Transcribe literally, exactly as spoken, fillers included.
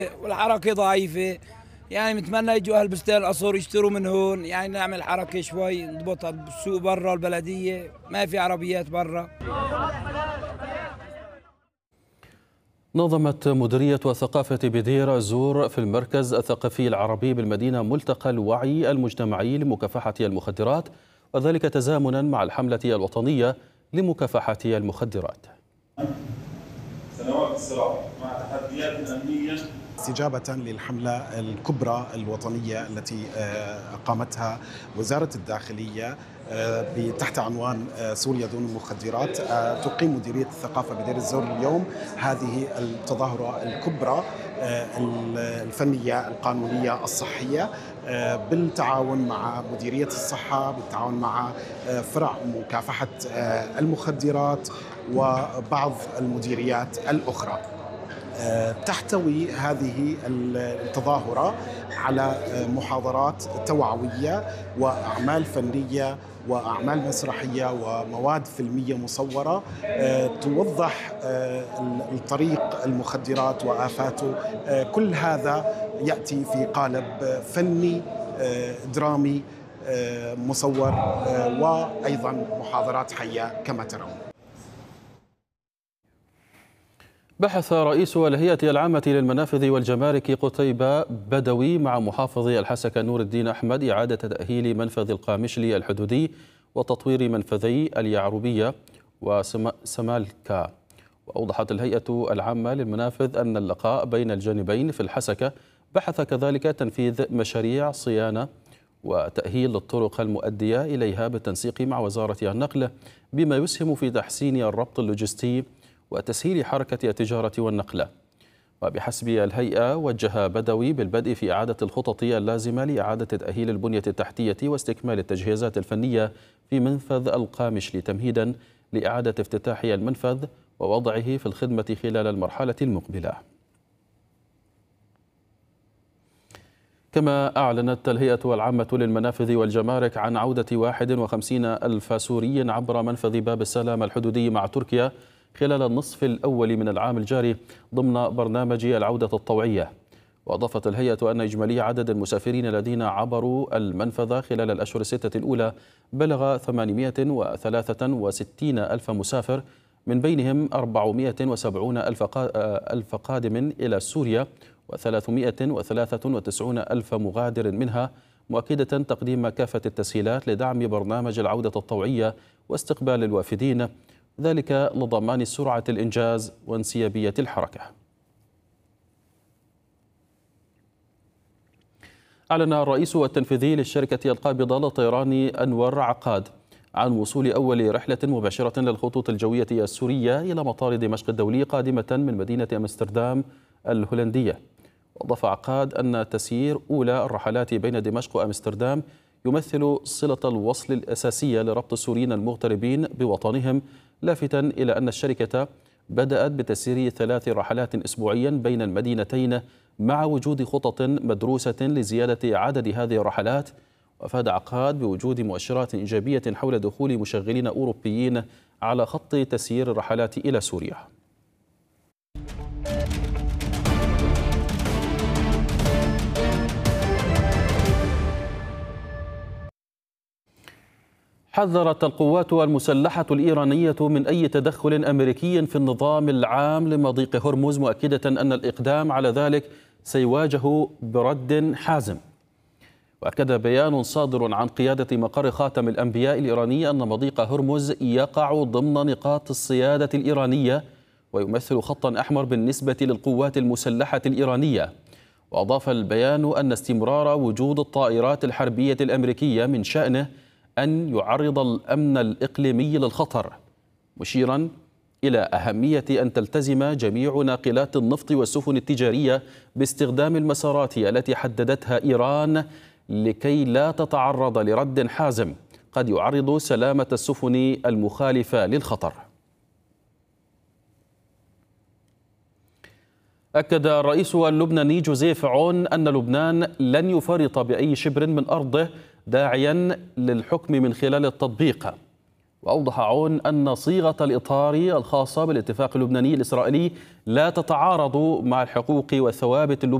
والحركة ضعيفة. يعني متمنى يجوا أهل بستان القصر يشتروا من هون، يعني نعمل حركة شوي نضبطها بالسوق برا البلدية، ما في عربيات برا. نظمت مديرية الثقافة بدير الزور في المركز الثقافي العربي بالمدينة ملتقى الوعي المجتمعي لمكافحة المخدرات، وذلك تزامنا مع الحملة الوطنية لمكافحة المخدرات. سنوات الصراع مع تحديات أمنية استجابة للحملة الكبرى الوطنية التي قامتها وزارة الداخلية تحت عنوان سوريا دون المخدرات، تقيم مديرية الثقافة بدير الزور اليوم هذه التظاهرة الكبرى الفنية القانونية الصحية بالتعاون مع مديرية الصحة، بالتعاون مع فرع مكافحة المخدرات وبعض المديريات الأخرى. تحتوي هذه التظاهرة على محاضرات توعوية وأعمال فنية وأعمال مسرحية ومواد فيلمية مصورة توضح الطريق المخدرات وآفاته. كل هذا يأتي في قالب فني درامي مصور وأيضا محاضرات حية كما ترون. بحث رئيس الهيئة العامة للمنافذ والجمارك قتيبة بدوي مع محافظ الحسكة نور الدين أحمد إعادة تأهيل منفذ القامشلي الحدودي وتطوير منفذي اليعربية وسمالكا. وأوضحت الهيئة العامة للمنافذ أن اللقاء بين الجانبين في الحسكة بحث كذلك تنفيذ مشاريع صيانة وتأهيل الطرق المؤدية إليها بالتنسيق مع وزارة النقل، بما يسهم في تحسين الربط اللوجستي وتسهيل حركة التجارة والنقل. وبحسب الهيئة وجه بدوي بالبدء في إعادة الخطط اللازمة لإعادة تأهيل البنية التحتية واستكمال التجهيزات الفنية في منفذ القامشلي تمهيدا لإعادة افتتاح المنفذ ووضعه في الخدمة خلال المرحلة المقبلة. كما أعلنت الهيئة العامة للمنافذ والجمارك عن عودة واحد وخمسين ألف سوري عبر منفذ باب السلام الحدودي مع تركيا خلال النصف الأول من العام الجاري ضمن برنامج العودة الطوعية. وأضافت الهيئة أن إجمالي عدد المسافرين الذين عبروا المنفذ خلال الأشهر الستة الأولى بلغ ثمانمائة وثلاثة وستين ألف مسافر، من بينهم أربعمائة وسبعين ألف قادم إلى سوريا وثلاثمائة وثلاثة وتسعين ألف مغادر منها، مؤكدة تقديم كافة التسهيلات لدعم برنامج العودة الطوعية واستقبال الوافدين، ذلك لضمان سرعة الإنجاز وانسيابية الحركة. أعلن الرئيس التنفيذي للشركة القابضة للطيران أنور عقاد عن وصول أول رحلة مباشرة للخطوط الجوية السورية إلى مطار دمشق الدولي قادمة من مدينة أمستردام الهولندية. وأضاف عقاد أن تسيير أولى الرحلات بين دمشق وأمستردام يمثل صلة الوصل الأساسية لربط السوريين المغتربين بوطنهم، لافتا إلى أن الشركة بدأت بتسيير ثلاث رحلات أسبوعيا بين المدينتين مع وجود خطط مدروسة لزيادة عدد هذه الرحلات. وأفاد عقاد بوجود مؤشرات إيجابية حول دخول مشغلين أوروبيين على خط تسيير الرحلات إلى سوريا. حذرت القوات المسلحة الإيرانية من أي تدخل أمريكي في النظام العام لمضيق هرمز، مؤكدة أن الإقدام على ذلك سيواجه برد حازم. وأكد بيان صادر عن قيادة مقر خاتم الأنبياء الإيراني أن مضيق هرمز يقع ضمن نقاط الصيادة الإيرانية ويمثل خطا أحمر بالنسبة للقوات المسلحة الإيرانية. وأضاف البيان أن استمرار وجود الطائرات الحربية الأمريكية من شأنه أن يعرض الأمن الإقليمي للخطر، مشيرا إلى أهمية أن تلتزم جميع ناقلات النفط والسفن التجارية باستخدام المسارات التي حددتها إيران لكي لا تتعرض لرد حازم قد يعرض سلامة السفن المخالفة للخطر. أكد الرئيس اللبناني جوزيف عون أن لبنان لن يفرط بأي شبر من أرضه، داعيا للحكم من خلال التطبيق. وأوضح عون أن صيغة الإطار الخاصة بالاتفاق اللبناني الإسرائيلي لا تتعارض مع الحقوق والثوابت اللبنانية